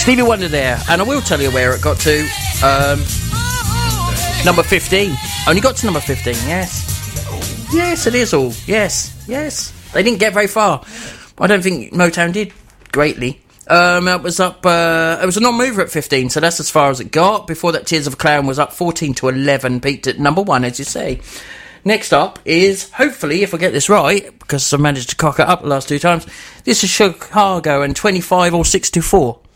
Stevie Wonder there, and I will tell you where it got to. Number 15. Only got to number 15, yes. Yes, it is all. Yes. They didn't get very far. I don't think Motown did greatly. It was up, it was a non-mover at 15, so that's as far as it got. Before that, Tears of a Clown was up 14 to 11, peaked at number 1, as you say. Next up is, hopefully, if I get this right, because I've managed to cock it up the last 2 times, this is Chicago and 25 or 6 to 4.